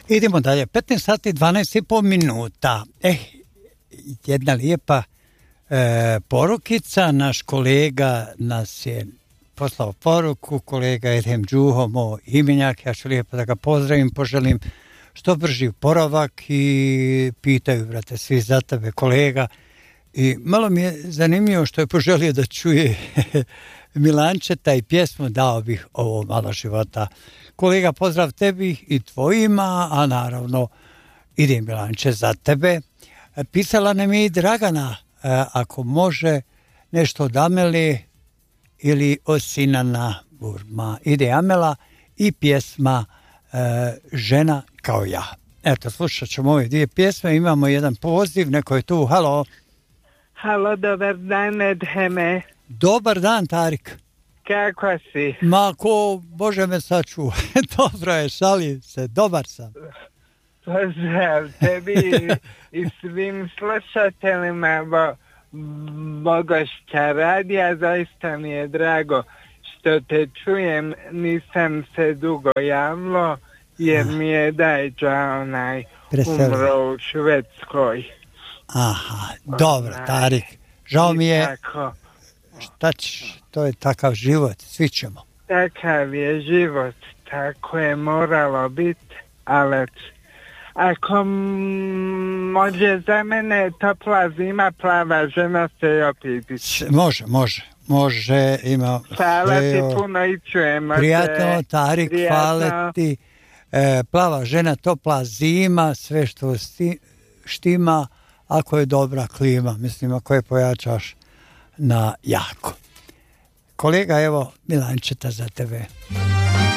Idemo dalje, 15 sati 12,5 minuta. Jedna lijepa porukica, naš kolega nas je poslao poruku, kolega Edhem Đuho, moj imenjak, ja ću lijepo da ga pozdravim, poželim što brži oporavak i pitaju, brate, svi za tebe, kolega. I malo mi je zanimljivo što je poželio da čuje Milančeta i pjesmu Dao bih ovo malo života. Kolega, pozdrav tebi i tvojima, a naravno ide Milanče za tebe. Pisala nam je i Dragana, ako može nešto od Ameli ili od Sinana Burma. Ide Amela i pjesma Žena kao ja. Eto, slušat ćemo ove dvije pjesme, imamo jedan poziv, neko je tu, halo. Halo, dobar dan, Edheme. Dobar dan, Tarik. Kako si? Ma, Bože me sačuva. Dobro je, šalim se, dobar sam. Pozdrav tebi i svim slušateljima Bogošća radija. Zaista mi je drago što te čujem. Nisam se dugo javilo jer mi je Dajđa umro u Švedskoj. Aha, dobro, Tarik. Žao mi je. Tako. Šta ćeš? To je takav život, svi ćemo. Takav je život, tako je moralo biti, ali ako može za mene topla zima, plava žena se opitići. Može, ima. Hvala ti puno i čujemo. Prijatno, Tarik, hvala ti. Plava žena, topla zima, sve što štima, ako je dobra klima, mislim, ako je pojačaš na jako. Kolega, evo, Milančeta za tebe.